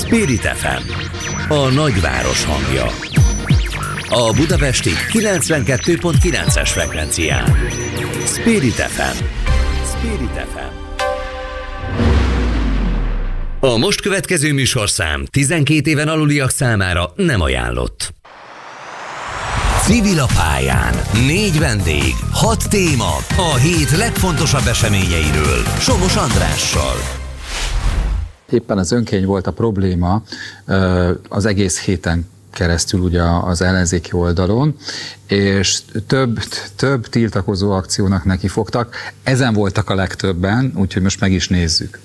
Spirit FM, a nagyváros hangja. A budapesti 92.9-es frekvencián. Spirit FM. Spirit FM. A most következő műsorszám 12 éven aluliak számára nem ajánlott. Civil a pályán. 4 vendég, 6 téma, a hét legfontosabb eseményeiről. Somos Andrással. Éppen az önkény volt a probléma az egész héten keresztül ugye az ellenzéki oldalon, és több tiltakozó akciónak nekifogtak. Ezen voltak a legtöbben, úgyhogy most meg is nézzük.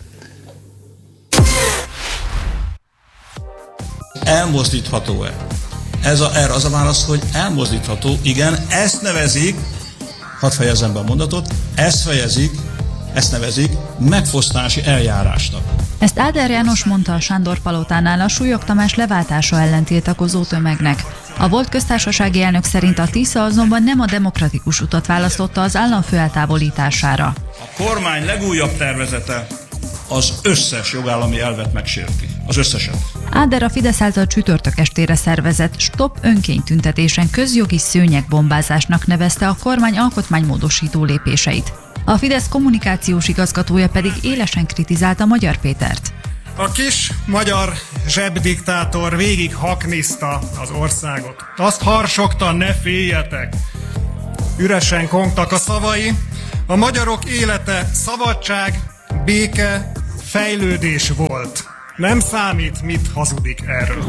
Elmozdítható-e? Erre az a válasz, hogy elmozdítható, igen, ezt nevezik, hadd fejezzem be a mondatot, ezt nevezik megfosztási eljárásnak. Ezt Áder János mondta a Sándor-palotánál a Súlyog Tamás leváltása ellen tiltakozó tömegnek. A volt köztársasági elnök szerint a Tisza azonban nem a demokratikus utat választotta az államfő eltávolítására. A kormány legújabb tervezete az összes jogállami elvet megsérti. Az összeset. Áder a Fidesz által csütörtök estére szervezett Stop önkénytüntetésen közjogi szőnyegbombázásnak nevezte a kormány alkotmánymódosító lépéseit. A Fidesz kommunikációs igazgatója pedig élesen kritizálta Magyar Pétert. A kis magyar zsebdiktátor végig hakniszta az országot. Azt harsogta, ne féljetek! Üresen kongtak a szavai. A magyarok élete szabadság, béke, fejlődés volt. Nem számít, mit hazudik erről.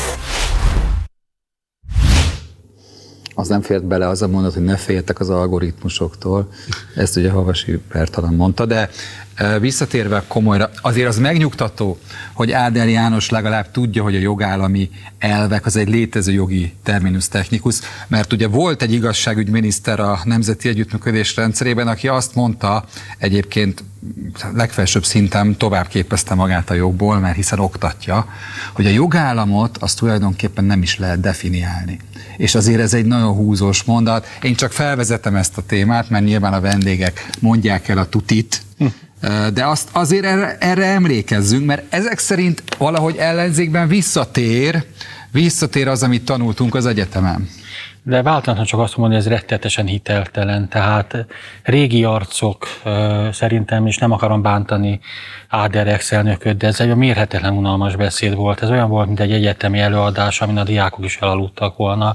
Az nem fért bele az a mondat, hogy ne féljetek az algoritmusoktól. Ezt ugye Havasi Bertalan mondta, de visszatérve komolyra, azért az megnyugtató, hogy Áder János legalább tudja, hogy a jogállami elvek az egy létező jogi terminus technicus, mert ugye volt egy igazságügyminiszter a Nemzeti Együttműködés rendszerében, aki azt mondta, egyébként legfelsőbb szinten tovább képezte magát a jogból, mert hiszen oktatja, hogy a jogállamot azt tulajdonképpen nem is lehet definiálni. És azért ez egy nagyon húzós mondat. Én csak felvezetem ezt a témát, mert nyilván a vendégek mondják el a tutit, de azért erre emlékezzünk, mert ezek szerint valahogy ellenzékben visszatér az, amit tanultunk az egyetemen. De váltalatlan csak azt mondani, hogy ez rettenetesen hiteltelen, tehát régi arcok szerintem, és nem akarom bántani Áder ex-elnököt, de ez egy mérhetetlen unalmas beszéd volt. Ez olyan volt, mint egy egyetemi előadás, amin a diákok is elaludtak volna.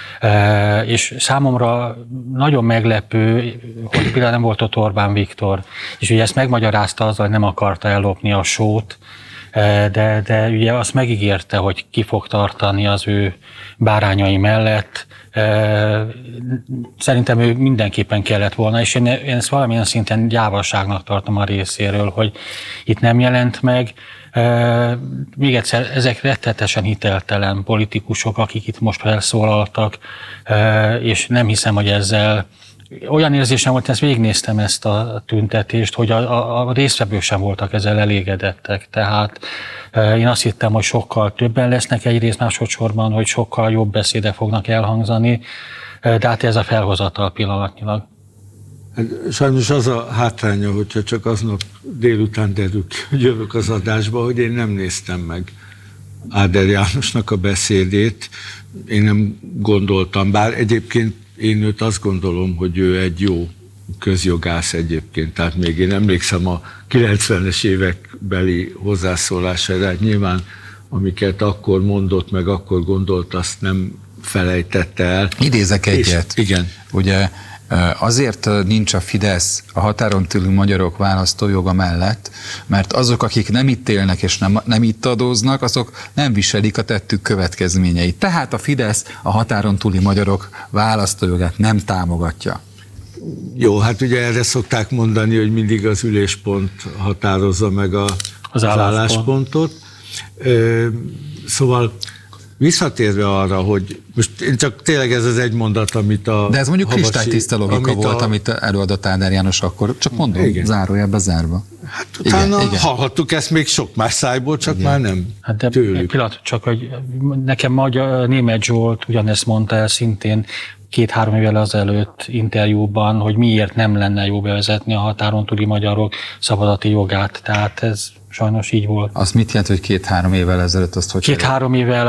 És számomra nagyon meglepő, hogy például nem volt ott Orbán Viktor, és ugye ezt megmagyarázta azzal, hogy nem akarta ellopni a sót, de ugye azt megígérte, hogy ki fog tartani az ő bárányai mellett. Szerintem ő mindenképpen kellett volna, és én ezt valamilyen szinten gyávaságnak tartom a részéről, hogy itt nem jelent meg. Még egyszer, ezek rettenetesen hiteltelen politikusok, akik itt most felszólaltak, és nem hiszem, hogy ezzel olyan érzésem volt, ezt végignéztem ezt a tüntetést, hogy a résztvevők sem voltak ezzel elégedettek. Tehát én azt hittem, hogy sokkal többen lesznek egyrészt, másodszorban, hogy sokkal jobb beszédek fognak elhangzani, de hát ez a felhozatal pillanatnyilag. Sajnos az a hátránya, hogyha csak aznap délután derül ki, hogy jövök az adásba, hogy én nem néztem meg Áder Jánosnak a beszédét. Én nem gondoltam, bár egyébként én őt azt gondolom, hogy ő egy jó közjogász egyébként, tehát még én emlékszem a 90-es évekbeli hozzászólására, hát nyilván amiket akkor mondott, meg akkor gondolt, azt nem felejtette el. Idézek egyet. Igen. Ugye azért nincs a Fidesz a határon túli magyarok választójoga mellett, mert azok, akik nem itt élnek és nem itt adóznak, azok nem viselik a tettük következményeit. Tehát a Fidesz a határon túli magyarok választójogát nem támogatja. Jó, hát ugye erre szokták mondani, hogy mindig az üléspont határozza meg az álláspontot. Szóval visszatérve arra, hogy most én csak tényleg ez az egy mondat, amit a... De ez mondjuk kristálytiszta logika volt, amit előadott Áder János akkor, csak mondom, igen. Zárójelbe zárva. Hát utána igen. Hallhattuk ezt még sok más szájból, csak igen. Már nem hát de tőlük. Pillanat, csak hogy nekem Németh Zsolt ugyanezt mondta el szintén 2-3 évvel azelőtt interjúban, hogy miért nem lenne jó bevezetni a határon túli magyarok szavazati jogát. Tehát ez Sajnos így volt. Azt mit jelent, hogy 2-3 évvel ezelőtt? Azt hogy 2-3 évvel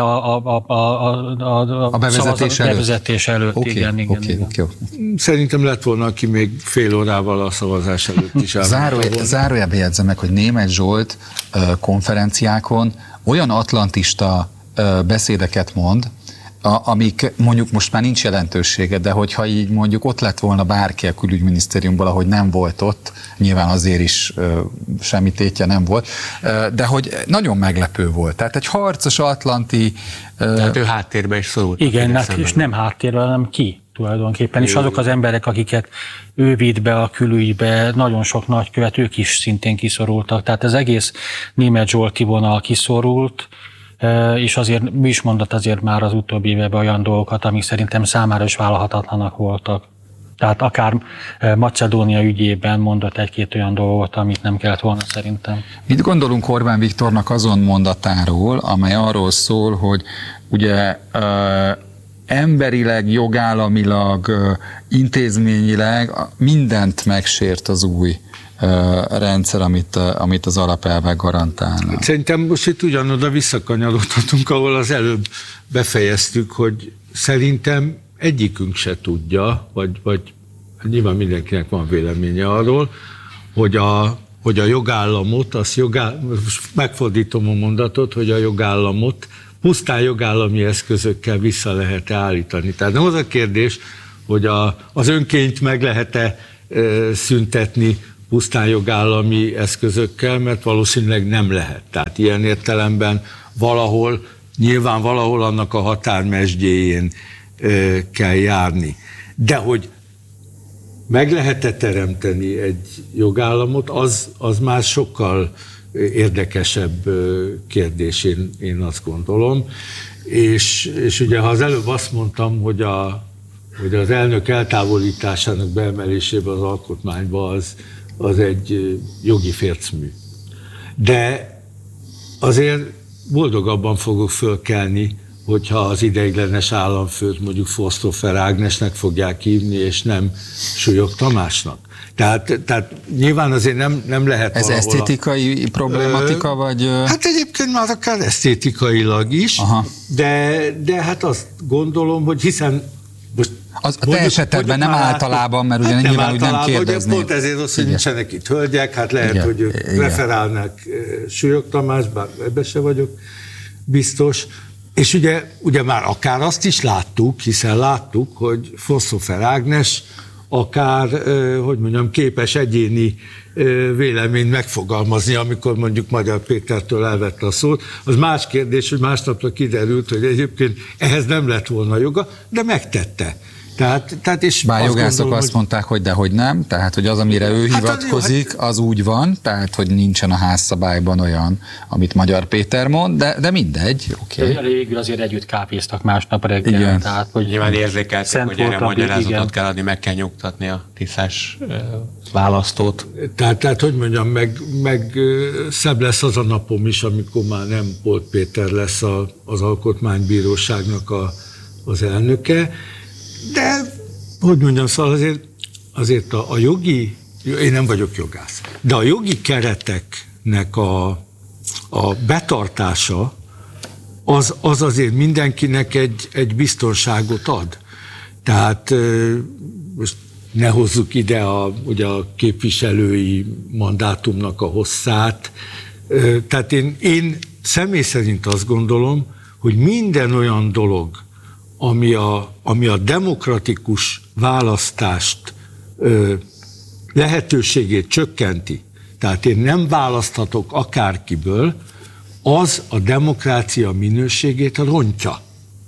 a bevezetés előtt? Okay, igen. Szerintem lett volna, aki még fél órával a szavazás előtt is Zárójelbe jegyzem meg, hogy Németh Zsolt konferenciákon olyan atlantista beszédeket mond, amik mondjuk most már nincs jelentősége, de hogyha így mondjuk ott lett volna bárki a külügyminisztériumból, ahogy nem volt ott, nyilván azért is semmi tétje nem volt, de hogy nagyon meglepő volt. Tehát egy harcos atlanti... Tehát ő háttérbe is szorult. Igen, és nem háttérbe, hanem ki tulajdonképpen. És azok az emberek, akiket ő vitt be a külügybe, nagyon sok nagykövet, ők is szintén kiszorultak. Tehát az egész Németh Zsolti vonal kiszorult, és azért mi is mondott azért már az utóbbi években olyan dolgokat, amik szerintem számára is vállalhatatlanak voltak. Tehát akár Macedónia ügyében mondott egy-két olyan dolgot, amit nem kellett volna szerintem. Mit gondolunk Orbán Viktornak azon mondatáról, amely arról szól, hogy ugye emberileg, jogállamilag, intézményileg mindent megsért az új rendszer, amit az alapelvek garantálnak. Szerintem most itt ugyanoda visszakanyarodhatunk, ahol az előbb befejeztük, hogy szerintem egyikünk se tudja, vagy nyilván mindenkinek van véleménye arról, hogy a jogállamot, most megfordítom a mondatot, hogy a jogállamot pusztán jogállami eszközökkel vissza lehet állítani. Tehát nem az a kérdés, hogy az önkényt meg lehet-e szüntetni pusztán jogállami eszközökkel, mert valószínűleg nem lehet. Tehát ilyen értelemben nyilván valahol annak a határmezsdjéjén kell járni. De hogy meg lehet-e teremteni egy jogállamot, az már sokkal érdekesebb kérdés, én azt gondolom. És ugye, ha az előbb azt mondtam, hogy az elnök eltávolításának beemelésébe az alkotmányba az egy jogi fércmű. De azért boldogabban fogok fölkelni, hogyha az ideiglenes államfőt mondjuk Fosztófer Ágnesnek fogják hívni, és nem Súlyog Tamásnak. Tehát nyilván azért nem lehet ez esztétikai problématika, vagy? Hát egyébként már akár esztétikailag is, de hát azt gondolom, hogy hiszen most a te esetedben nem általában, mert ugye nyilván úgy nem kérdeznék. Pont ezért az, hogy nincsenek itt hölgyek, hát lehet, hogy ők referálnak Súlyog Tamás, bár ebben se vagyok biztos. És ugye már akár azt is láttuk, hiszen láttuk, hogy Fosztófer Ágnes akár, képes egyéni véleményt megfogalmazni, amikor mondjuk Magyar Pétertől elvette a szót. Az más kérdés, hogy másnapra kiderült, hogy egyébként ehhez nem lett volna joga, de megtette. Tehát és bár jogászok azt mondták, hogy dehogy nem, tehát hogy az, amire ő hivatkozik, az úgy van, tehát hogy nincsen a házszabályban olyan, amit Magyar Péter mond, de mindegy, oké. Végül azért együtt kávéztak másnap reggel. Igen. Tehát, hogy nyilván érzékeltek, hogy erre magyarázatot kell adni, meg kell nyugtatni a tisztás választót. Tehát hogy mondjam, meg szebb lesz az a napom is, amikor már nem Polt Péter lesz az Alkotmánybíróságnak az elnöke. De, hogy mondjam, szóval azért a jogi, én nem vagyok jogász, de a jogi kereteknek a betartása az azért mindenkinek egy biztonságot ad. Tehát most ne hozzuk ide ugye a képviselői mandátumnak a hosszát. Tehát én személy szerint azt gondolom, hogy minden olyan dolog, ami a demokratikus választást lehetőségét csökkenti, tehát én nem választhatok akárkiből, az a demokrácia minőségét rontja.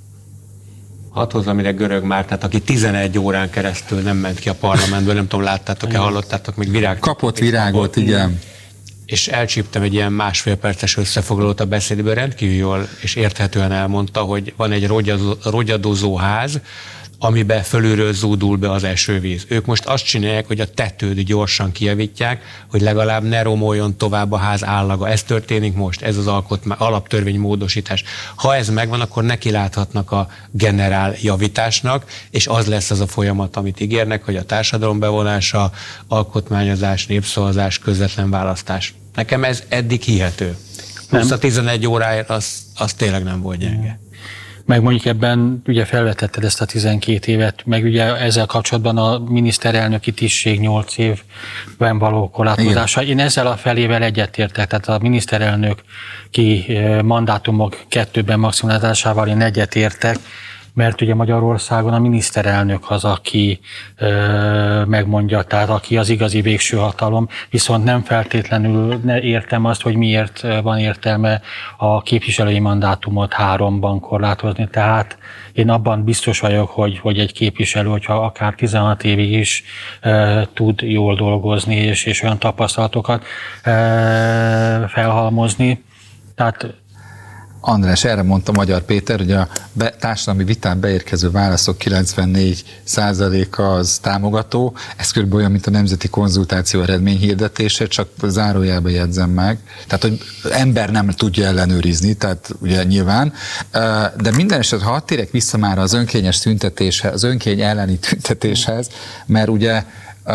Hadd hozzam ide Görög Mártát, aki 11 órán keresztül nem ment ki a parlamentből, nem tudom, láttátok-e, hallottátok, még virág. Kapott virágot, igen. És elcsíptem egy ilyen 1,5 perces összefoglalót a beszédből, rendkívül jól és érthetően elmondta, hogy van egy rogyadozó ház, amiben fölülről zúdul be az esővíz. Ők most azt csinálják, hogy a tetőt gyorsan kijavítják, hogy legalább ne romoljon tovább a ház állaga. Ez történik most, ez az alaptörvény módosítás. Ha ez megvan, akkor nekiláthatnak a generál javításnak, és az lesz az a folyamat, amit ígérnek, hogy a társadalom bevonása, alkotmányozás, népszavazás, közvetlen választás. Nekem ez eddig hihető. Plusz a 11 óráért az tényleg nem volt gyenge. Meg mondjuk ebben ugye felvetetted ezt a 12 évet, meg ugye ezzel kapcsolatban a miniszterelnöki tisztség 8 évben való korlátozása. Én ezzel a felével egyetértek, tehát a miniszterelnöki mandátumok 2-ben maximalizálásával én egyetértek, mert ugye Magyarországon a miniszterelnök az, aki megmondja, tehát aki az igazi végső hatalom, viszont nem feltétlenül értem azt, hogy miért van értelme a képviselői mandátumot 3-ban korlátozni. Tehát én abban biztos vagyok, hogy egy képviselő, hogyha akár 16 évig is tud jól dolgozni, és olyan tapasztalatokat felhalmozni. Tehát András, erre mondta Magyar Péter, hogy a társadalmi vitán beérkező válaszok 94%-a az támogató. Ez körülbelül olyan, mint a nemzeti konzultáció eredményhirdetése, csak zárójelbe jegyzem meg. Tehát, hogy ember nem tudja ellenőrizni, tehát ugye nyilván. De minden esetben, ha térek vissza már az önkényes tüntetéshez, az önkény elleni tüntetéshez, mert ugye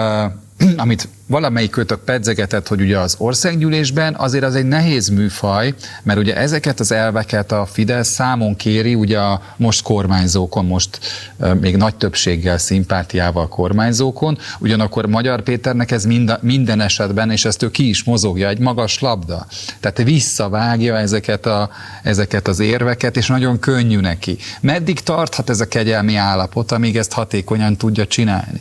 amit valamelyikőtök pedzegetett, hogy ugye az országgyűlésben azért az egy nehéz műfaj, mert ugye ezeket az elveket a Fidesz számon kéri, ugye a most kormányzókon, most még nagy többséggel, szimpátiával kormányzókon, ugyanakkor Magyar Péternek ez minden esetben, és ezt ő ki is mozogja, egy magas labda. Tehát visszavágja ezeket az érveket, és nagyon könnyű neki. Meddig tarthat ez a kegyelmi állapot, amíg ezt hatékonyan tudja csinálni?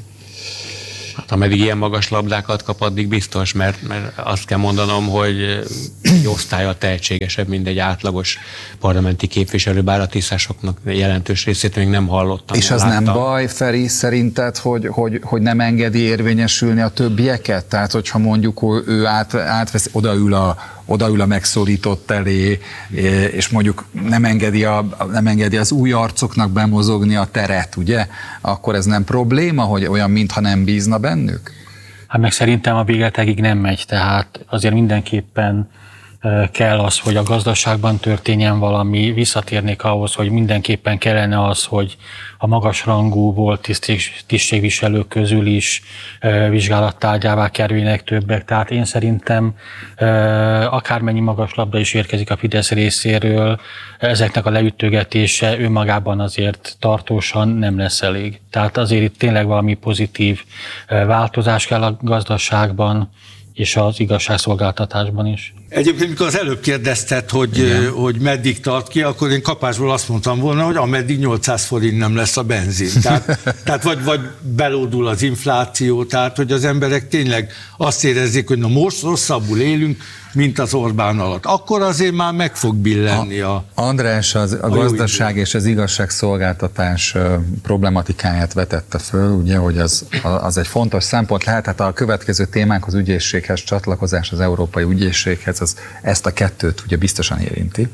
Hát ameddig ilyen magas labdákat kap, addig biztos, mert azt kell mondanom, hogy egy osztálya tehetségesebb, mint egy átlagos parlamenti képviselő, bár a tisztásoknak jelentős részét még nem hallottam. És az láttam. Nem baj, Feri, szerinted, hogy nem engedi érvényesülni a többieket? Tehát, hogyha mondjuk ő átvesz, odaül a megszólított elé, és mondjuk nem engedi az új arcoknak bemozogni a teret, ugye? Akkor ez nem probléma, hogy olyan, mintha nem bízna bennük? Hát meg szerintem a végletekig nem megy, tehát azért mindenképpen kell az, hogy a gazdaságban történjen valami, visszatérnék ahhoz, hogy mindenképpen kellene az, hogy a magasrangú volt tisztségviselők közül is vizsgálattárgyává kerüljenek többek. Tehát én szerintem akármennyi magas labda is érkezik a Fidesz részéről, ezeknek a leütögetése önmagában azért tartósan nem lesz elég. Tehát azért itt tényleg valami pozitív változás kell a gazdaságban, és az igazságszolgáltatásban is. Egyébként, mikor az előbb kérdezted, hogy meddig tart ki, akkor én kapásból azt mondtam volna, hogy ameddig 800 forint nem lesz a benzin. Tehát vagy belódul az infláció, tehát hogy az emberek tényleg azt érezzék, hogy na most rosszabbul élünk, mint az Orbán alatt. Akkor azért már meg fog billenni András a gazdaság és az igazságszolgáltatás problematikáját vetette föl, ugye, hogy az egy fontos szempont lehet, tehát a következő témánk az ügyészséghez csatlakozás, az Európai Ügyészséghez, ezt a kettőt ugye biztosan érinti.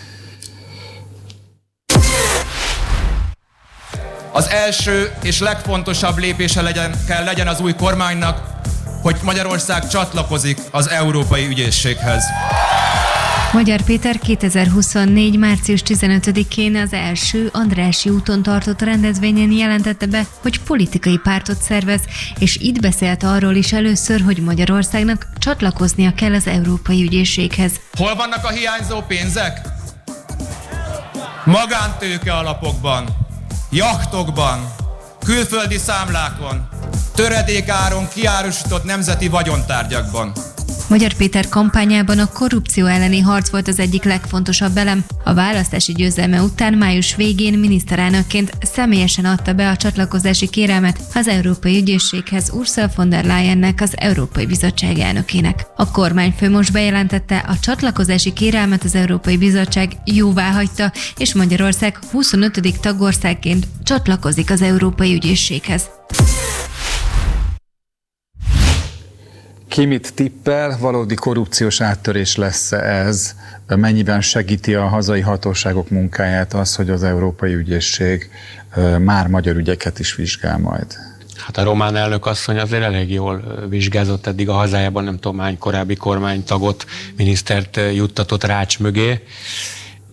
Az első és legfontosabb lépése kell legyen az új kormánynak, hogy Magyarország csatlakozik az Európai Ügyészséghez. Magyar Péter 2024. március 15-én az első Andrássy úton tartott rendezvényen jelentette be, hogy politikai pártot szervez, és itt beszélt arról is először, hogy Magyarországnak csatlakoznia kell az Európai Ügyészséghez. Hol vannak a hiányzó pénzek? Magántőke alapokban, jachtokban, külföldi számlákon, töredékáron kiárusított nemzeti vagyontárgyakban. Magyar Péter kampányában a korrupció elleni harc volt az egyik legfontosabb elem. A választási győzelme után május végén miniszterelnökként személyesen adta be a csatlakozási kérelmet az Európai Ügyészséghez Ursula von der Leyennek, az Európai Bizottság elnökének. A kormányfő most bejelentette, a csatlakozási kérelmet az Európai Bizottság jóváhagyta, és Magyarország 25. tagországként csatlakozik az Európai Ügyészséghez. Ki mit tippel, valódi korrupciós áttörés lesz ez? Mennyiben segíti a hazai hatóságok munkáját az, hogy az Európai Ügyészség már magyar ügyeket is vizsgál majd? Hát a román elnök asszony azért elég jól vizsgázott eddig a hazájában, nem tudom hány korábbi kormánytagot, minisztert juttatott rács mögé,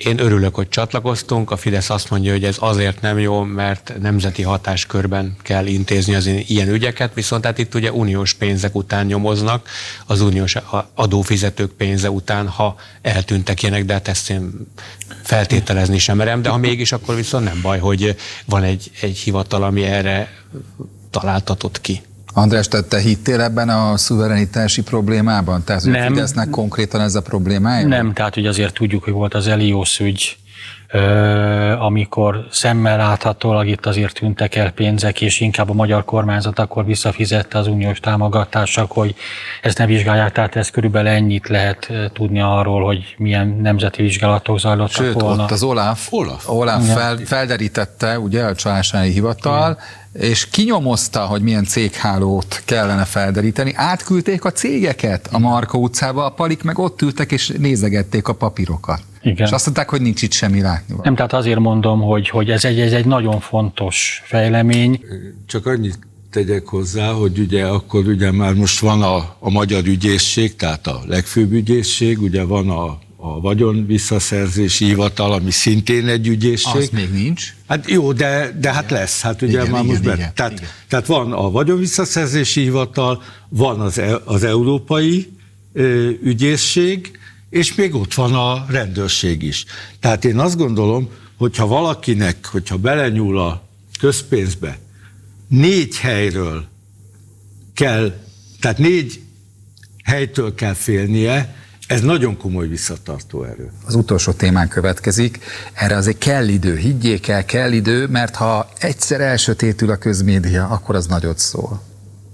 Én örülök, hogy csatlakoztunk. A Fidesz azt mondja, hogy ez azért nem jó, mert nemzeti hatáskörben kell intézni az ilyen ügyeket, viszont hát itt ugye uniós pénzek után nyomoznak, az uniós adófizetők pénze után, ha eltűntek ilyenek, de hát ezt én feltételezni sem merem, de ha mégis, akkor viszont nem baj, hogy van egy hivatal, ami erre találtatott ki. András, te hittél ebben a szuverenitási problémában? Tehát, hogy a Fidesznek konkrétan ez a problémája? Nem, tehát hogy azért tudjuk, hogy volt az Elios ügy, amikor szemmel láthatólag itt azért tűntek el pénzek, és inkább a magyar kormányzat akkor visszafizette az uniós támogatások, hogy ezt ne vizsgálják, tehát ez körülbelül ennyit lehet tudni arról, hogy milyen nemzeti vizsgálatok zajlottak. Sőt, volna. ott az Olaf felderítette, ugye, a csalásági hivatal, és kinyomozta, hogy milyen céghálót kellene felderíteni. Átküldték a cégeket a Marka utcába, a Palik meg ott ültek és nézegették a papírokat. Igen. És azt mondták, hogy nincs itt semmi látnivaló. Nem, tehát azért mondom, hogy ez egy nagyon fontos fejlemény. Csak annyit tegyek hozzá, hogy ugye akkor ugye már most van a magyar ügyészség, tehát a legfőbb ügyészség, ugye van a vagyon visszaszerzési hivatal, ami szintén egy ügyészség. Az még nincs. Hát jó, de hát lesz. Hát ugye igen, már most igen. Tehát van a vagyon visszaszerzési hivatal, van az európai ügyészség, és még ott van a rendőrség is. Tehát én azt gondolom, hogyha valakinek, hogyha belenyúl a közpénzbe, 4 helyről kell, tehát 4 helytől kell félnie, ez nagyon komoly visszatartó erő. Az utolsó témán következik, erre azért kell idő, higgyék el, kell idő, mert ha egyszer elsötétül a közmédia, akkor az nagyot szól.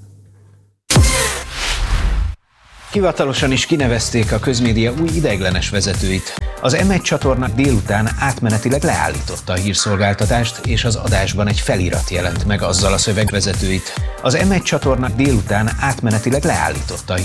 Hivatalosan is kinevezték a közmédia új ideiglenes vezetőit. Az M1 csatorna délután átmenetileg leállította a hírszolgáltatást, és az adásban egy felirat jelent meg azzal a szövegvezetőit. Az M1 csatorna délután átmenetileg leállította a